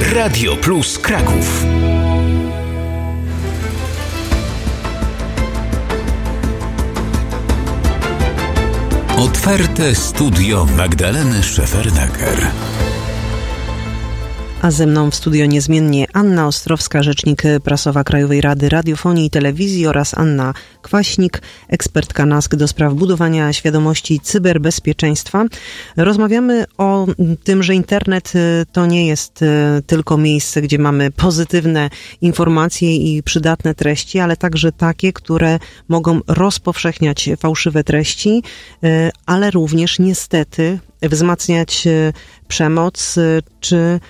Radio Plus Kraków. Otwarte studio Magdaleny Szefernaker. A ze mną w studio niezmiennie Anna Ostrowska, rzecznik prasowa Krajowej Rady Radiofonii i Telewizji, oraz Anna Kwaśnik, ekspertka NASK do spraw budowania świadomości cyberbezpieczeństwa. Rozmawiamy o tym, że internet to nie jest tylko miejsce, gdzie mamy pozytywne informacje i przydatne treści, ale także takie, które mogą rozpowszechniać fałszywe treści, ale również niestety wzmacniać przemoc czy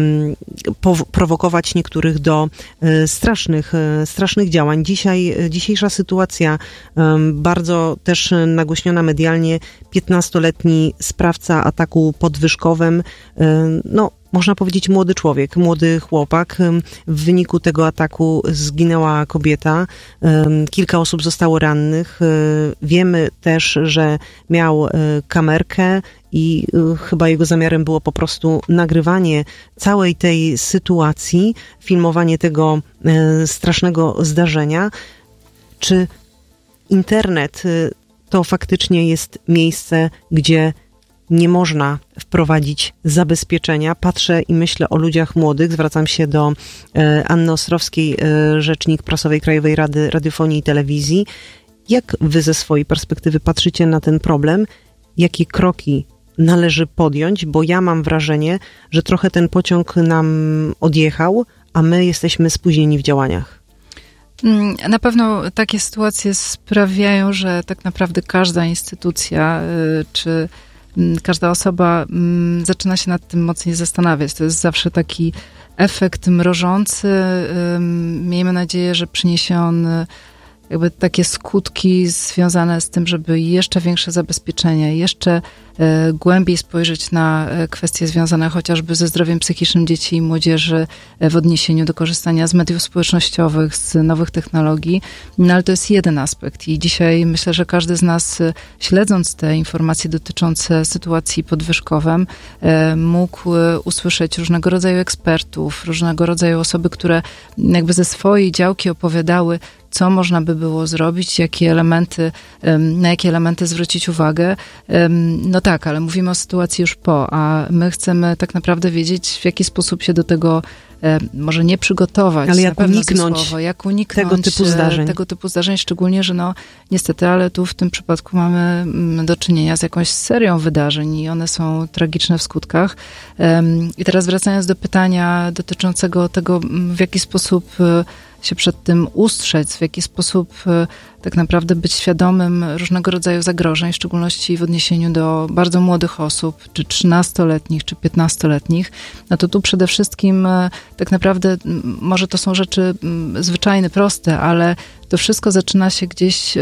prowokować niektórych do strasznych działań. Dzisiejsza sytuacja, bardzo też nagłośniona medialnie, 15-letni sprawca ataku pod Wyszkowem, można powiedzieć młody człowiek, młody chłopak. W wyniku tego ataku zginęła kobieta, kilka osób zostało rannych. Wiemy też, że miał kamerkę i chyba jego zamiarem było po prostu nagrywanie całej tej sytuacji, filmowanie tego strasznego zdarzenia. Czy internet to faktycznie jest miejsce, gdzie nie można wprowadzić zabezpieczenia? Patrzę i myślę o ludziach młodych. Zwracam się do Anny Ostrowskiej, rzecznik prasowej Krajowej Rady Radiofonii i Telewizji. Jak wy ze swojej perspektywy patrzycie na ten problem? Jakie kroki należy podjąć? Bo ja mam wrażenie, że trochę ten pociąg nam odjechał, a my jesteśmy spóźnieni w działaniach. Na pewno takie sytuacje sprawiają, że tak naprawdę każda instytucja czy każda osoba zaczyna się nad tym mocniej zastanawiać. To jest zawsze taki efekt mrożący. Miejmy nadzieję, że przyniesie on jakby takie skutki związane z tym, żeby jeszcze większe zabezpieczenia, jeszcze głębiej spojrzeć na kwestie związane chociażby ze zdrowiem psychicznym dzieci i młodzieży w odniesieniu do korzystania z mediów społecznościowych, z nowych technologii. Ale to jest jeden aspekt i dzisiaj myślę, że każdy z nas, śledząc te informacje dotyczące sytuacji pod Wyszkowem, mógł usłyszeć różnego rodzaju ekspertów, różnego rodzaju osoby, które jakby ze swojej działki opowiadały, co można by było zrobić, na jakie elementy zwrócić uwagę. No tak, ale mówimy o sytuacji już po, a my chcemy tak naprawdę wiedzieć, w jaki sposób się do tego może nie przygotować, ale jak uniknąć tego typu zdarzeń, szczególnie, że niestety, ale tu w tym przypadku mamy do czynienia z jakąś serią wydarzeń i one są tragiczne w skutkach. I teraz wracając do pytania dotyczącego tego, w jaki sposób się przed tym ustrzec, w jaki sposób tak naprawdę być świadomym różnego rodzaju zagrożeń, w szczególności w odniesieniu do bardzo młodych osób, czy 13-letnich, czy 15-letnich, no to tu przede wszystkim tak naprawdę może to są rzeczy zwyczajne, proste, ale to wszystko zaczyna się gdzieś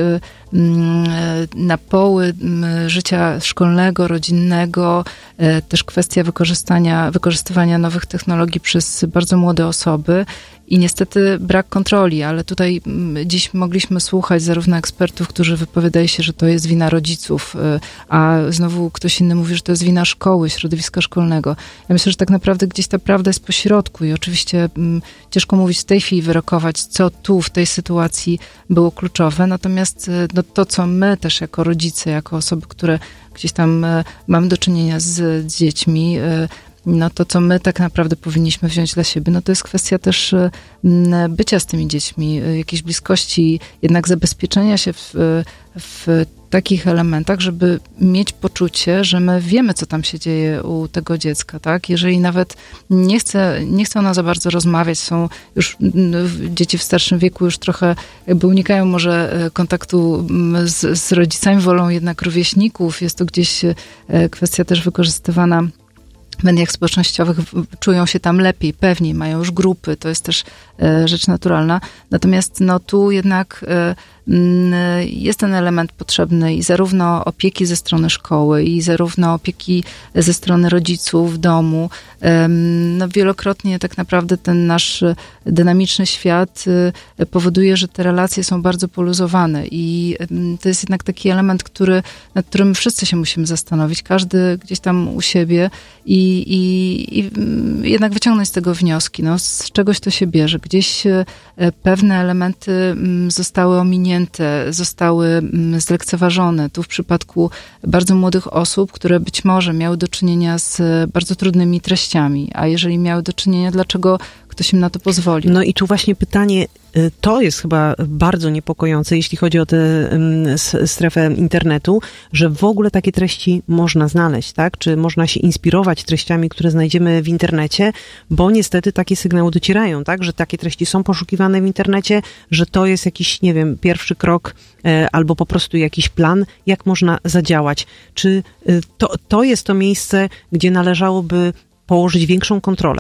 na poły życia szkolnego, rodzinnego, też kwestia wykorzystywania nowych technologii przez bardzo młode osoby i niestety brak kontroli, ale tutaj dziś mogliśmy słuchać zarówno ekspertów, którzy wypowiadają się, że to jest wina rodziców, a znowu ktoś inny mówi, że to jest wina szkoły, środowiska szkolnego. Ja myślę, że tak naprawdę gdzieś ta prawda jest pośrodku i oczywiście ciężko mówić w tej chwili, wyrokować, co tu w tej sytuacji było kluczowe, natomiast to, co my też jako rodzice, jako osoby, które gdzieś tam mamy do czynienia z dziećmi, to, co my tak naprawdę powinniśmy wziąć dla siebie, to jest kwestia też bycia z tymi dziećmi, jakiejś bliskości, jednak zabezpieczenia się w takich elementach, żeby mieć poczucie, że my wiemy, co tam się dzieje u tego dziecka, tak? Jeżeli nawet nie chce ona za bardzo rozmawiać, są już dzieci w starszym wieku już trochę jakby unikają może kontaktu z rodzicami, wolą jednak rówieśników, jest to gdzieś kwestia też wykorzystywana w mediach społecznościowych, czują się tam lepiej, pewniej, mają już grupy, to jest też rzecz naturalna. Natomiast tu jednak jest ten element potrzebny i zarówno opieki ze strony szkoły, i zarówno opieki ze strony rodziców w domu. No wielokrotnie tak naprawdę ten nasz dynamiczny świat powoduje, że te relacje są bardzo poluzowane i to jest jednak taki element, nad którym wszyscy się musimy zastanowić, każdy gdzieś tam u siebie i jednak wyciągnąć z tego wnioski, no, z czegoś to się bierze. Gdzieś pewne elementy zostały ominięte, zostały zlekceważone. Tu w przypadku bardzo młodych osób, które być może miały do czynienia z bardzo trudnymi treściami, a jeżeli miały do czynienia, dlaczego ktoś im na to pozwoli? No i tu właśnie pytanie, to jest chyba bardzo niepokojące, jeśli chodzi o tę strefę internetu, że w ogóle takie treści można znaleźć, tak? Czy można się inspirować treściami, które znajdziemy w internecie, bo niestety takie sygnały docierają, tak? Że takie treści są poszukiwane w internecie, że to jest jakiś, nie wiem, pierwszy krok albo po prostu jakiś plan, jak można zadziałać. Czy to jest to miejsce, gdzie należałoby położyć większą kontrolę?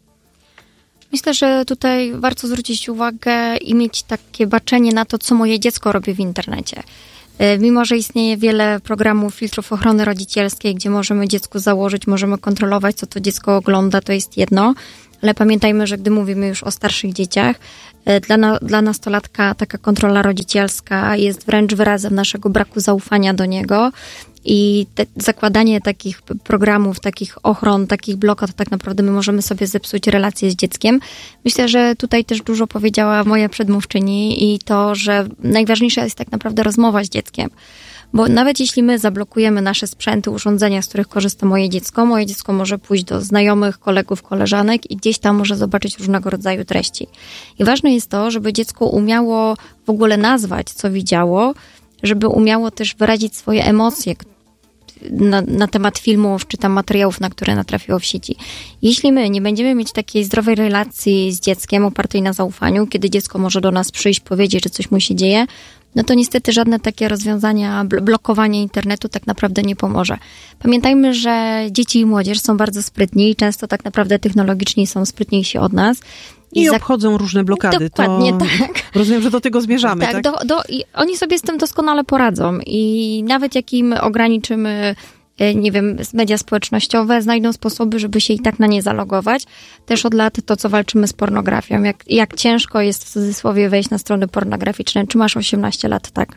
Myślę, że tutaj warto zwrócić uwagę i mieć takie baczenie na to, co moje dziecko robi w internecie. Mimo że istnieje wiele programów, filtrów ochrony rodzicielskiej, gdzie możemy dziecku założyć, możemy kontrolować, co to dziecko ogląda, to jest jedno. Ale pamiętajmy, że gdy mówimy już o starszych dzieciach, dla nastolatka taka kontrola rodzicielska jest wręcz wyrazem naszego braku zaufania do niego i zakładanie takich programów, takich ochron, takich blokad, to tak naprawdę my możemy sobie zepsuć relacje z dzieckiem. Myślę, że tutaj też dużo powiedziała moja przedmówczyni i to, że najważniejsza jest tak naprawdę rozmowa z dzieckiem. Bo nawet jeśli my zablokujemy nasze sprzęty, urządzenia, z których korzysta moje dziecko może pójść do znajomych, kolegów, koleżanek i gdzieś tam może zobaczyć różnego rodzaju treści. I ważne jest to, żeby dziecko umiało w ogóle nazwać, co widziało, żeby umiało też wyrazić swoje emocje na temat filmów, czy tam materiałów, na które natrafiło w sieci. Jeśli my nie będziemy mieć takiej zdrowej relacji z dzieckiem opartej na zaufaniu, kiedy dziecko może do nas przyjść, powiedzieć, że coś mu się dzieje, no to niestety żadne takie rozwiązania, blokowanie internetu tak naprawdę nie pomoże. Pamiętajmy, że dzieci i młodzież są bardzo sprytni i często tak naprawdę technologicznie są sprytniejsi od nas. I obchodzą różne blokady. Dokładnie, tak. Rozumiem, że do tego zmierzamy, tak? I oni sobie z tym doskonale poradzą i nawet jak im ograniczymy, nie wiem, media społecznościowe, znajdą sposoby, żeby się i tak na nie zalogować. Też od lat to, co walczymy z pornografią. Jak ciężko jest w cudzysłowie wejść na strony pornograficzne. Czy masz 18 lat? Tak.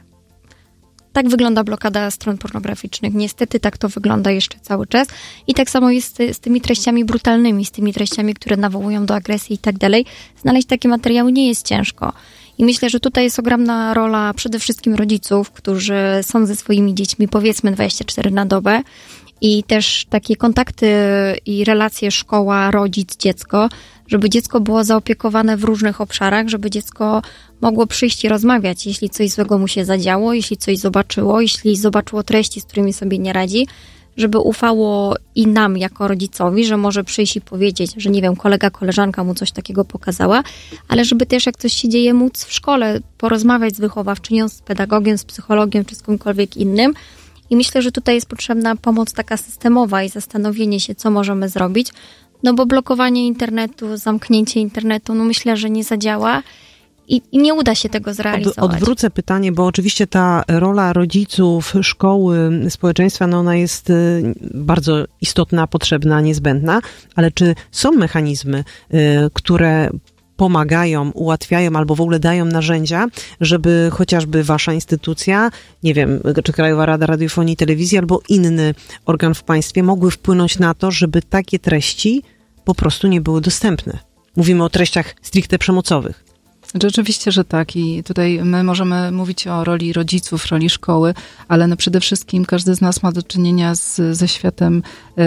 Tak wygląda blokada stron pornograficznych. Niestety tak to wygląda jeszcze cały czas. I tak samo jest z tymi treściami brutalnymi, z tymi treściami, które nawołują do agresji i tak dalej. Znaleźć takie materiały nie jest ciężko. I myślę, że tutaj jest ogromna rola przede wszystkim rodziców, którzy są ze swoimi dziećmi powiedzmy 24 na dobę i też takie kontakty i relacje szkoła, rodzic, dziecko, żeby dziecko było zaopiekowane w różnych obszarach, żeby dziecko mogło przyjść i rozmawiać, jeśli coś złego mu się zadziało, jeśli coś zobaczyło, jeśli zobaczyło treści, z którymi sobie nie radzi, żeby ufało i nam jako rodzicowi, że może przyjść i powiedzieć, że nie wiem, kolega, koleżanka mu coś takiego pokazała, ale żeby też jak coś się dzieje móc w szkole porozmawiać z wychowawczynią, z pedagogiem, z psychologiem czy z kimkolwiek innym. I myślę, że tutaj jest potrzebna pomoc taka systemowa i zastanowienie się, co możemy zrobić, no bo blokowanie internetu, zamknięcie internetu, no myślę, że nie zadziała. I nie uda się tego zrealizować. Odwrócę pytanie, bo oczywiście ta rola rodziców, szkoły, społeczeństwa, no ona jest bardzo istotna, potrzebna, niezbędna, ale czy są mechanizmy, które pomagają, ułatwiają albo w ogóle dają narzędzia, żeby chociażby wasza instytucja, nie wiem, czy Krajowa Rada Radiofonii i Telewizji, albo inny organ w państwie mogły wpłynąć na to, żeby takie treści po prostu nie były dostępne? Mówimy o treściach stricte przemocowych. Rzeczywiście, że tak i tutaj my możemy mówić o roli rodziców, roli szkoły, ale no przede wszystkim każdy z nas ma do czynienia ze światem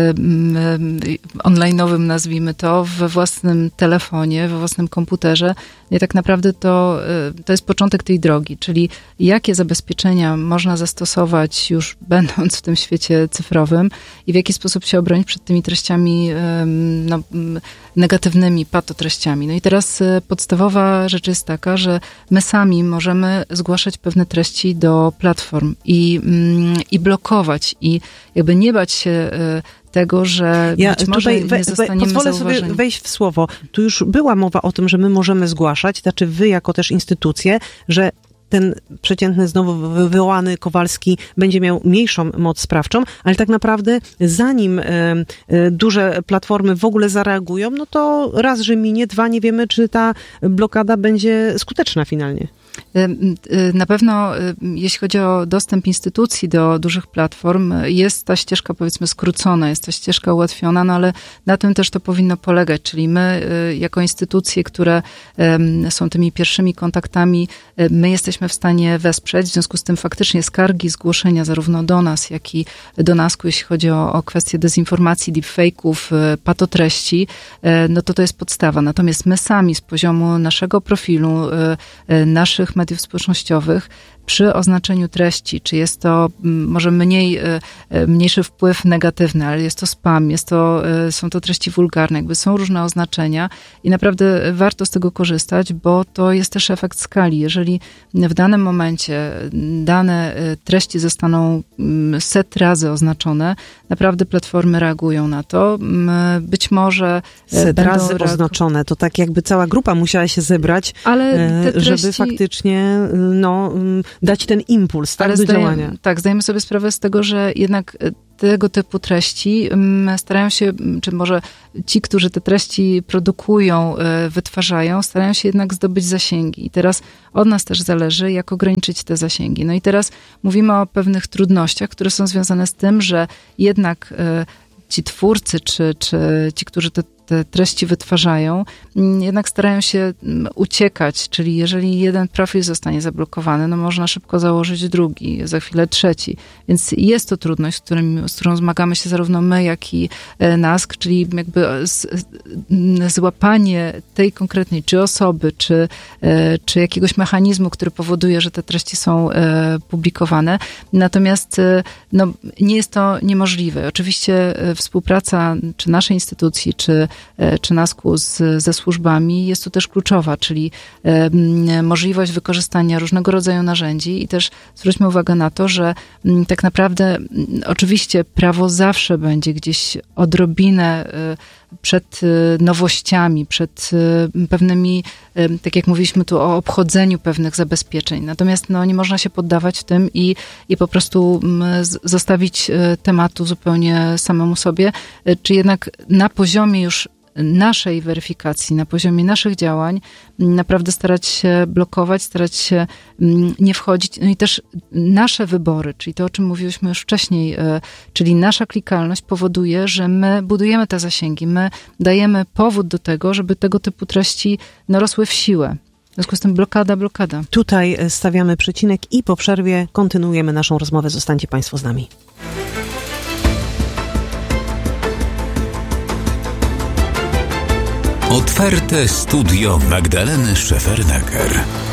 online'owym, nazwijmy to, we własnym telefonie, we własnym komputerze. I tak naprawdę to jest początek tej drogi, czyli jakie zabezpieczenia można zastosować już będąc w tym świecie cyfrowym i w jaki sposób się obronić przed tymi treściami negatywnymi, patotreściami. No i teraz podstawowa rzecz jest taka, że my sami możemy zgłaszać pewne treści do platform i blokować i jakby nie bać się tego, że być może nie zostaniemy pozwolę zauważeni. sobie wejść w słowo. Tu już była mowa o tym, że my możemy zgłaszać, znaczy wy jako też instytucje, że ten przeciętny znowu wywołany Kowalski będzie miał mniejszą moc sprawczą, ale tak naprawdę zanim duże platformy w ogóle zareagują, no to raz, że minie, dwa, nie wiemy, czy ta blokada będzie skuteczna finalnie. Na pewno, jeśli chodzi o dostęp instytucji do dużych platform, jest ta ścieżka, powiedzmy, skrócona, jest ta ścieżka ułatwiona, no ale na tym też to powinno polegać, czyli my, jako instytucje, które są tymi pierwszymi kontaktami, my jesteśmy w stanie wesprzeć, w związku z tym faktycznie skargi, zgłoszenia zarówno do nas, jak i do NASK-u, jeśli chodzi o kwestie dezinformacji, deepfake'ów, patotreści, no to jest podstawa. Natomiast my sami z poziomu naszego profilu, naszych mediów społecznościowych, przy oznaczeniu treści, czy jest to może mniejszy wpływ negatywny, ale jest to spam, są to treści wulgarne, jakby są różne oznaczenia i naprawdę warto z tego korzystać, bo to jest też efekt skali. Jeżeli w danym momencie dane treści zostaną 100 razy oznaczone, naprawdę platformy reagują na to. Być może 100 razy oznaczone, to tak jakby cała grupa musiała się zebrać, ale treści, żeby faktycznie dać ten impuls do działania. Tak, zdajemy sobie sprawę z tego, że jednak tego typu treści starają się, czy może ci, którzy te treści produkują, wytwarzają, starają się jednak zdobyć zasięgi. I teraz od nas też zależy, jak ograniczyć te zasięgi. No i teraz mówimy o pewnych trudnościach, które są związane z tym, że jednak ci twórcy, czy ci, którzy te treści wytwarzają, jednak starają się uciekać, czyli jeżeli jeden profil zostanie zablokowany, no można szybko założyć drugi, za chwilę trzeci. Więc jest to trudność, z którą zmagamy się zarówno my, jak i NASK, czyli jakby złapanie tej konkretnej czy osoby, czy jakiegoś mechanizmu, który powoduje, że te treści są publikowane. Natomiast nie jest to niemożliwe. Oczywiście współpraca czy naszej instytucji, czy NASK-u ze służbami jest tu też kluczowa, czyli możliwość wykorzystania różnego rodzaju narzędzi i też zwróćmy uwagę na to, że tak naprawdę oczywiście prawo zawsze będzie gdzieś odrobinę przed nowościami, przed pewnymi, tak jak mówiliśmy tu o obchodzeniu pewnych zabezpieczeń. Natomiast nie można się poddawać tym i po prostu zostawić tematu zupełnie samemu sobie, czy jednak na poziomie już naszej weryfikacji, na poziomie naszych działań naprawdę starać się blokować, starać się nie wchodzić. No i też nasze wybory, czyli to, o czym mówiliśmy już wcześniej, czyli nasza klikalność powoduje, że my budujemy te zasięgi, my dajemy powód do tego, żeby tego typu treści rosły w siłę. W związku z tym blokada. Tutaj stawiamy przecinek i po przerwie kontynuujemy naszą rozmowę. Zostańcie Państwo z nami. Otwarte studio Magdaleny Szefernaker.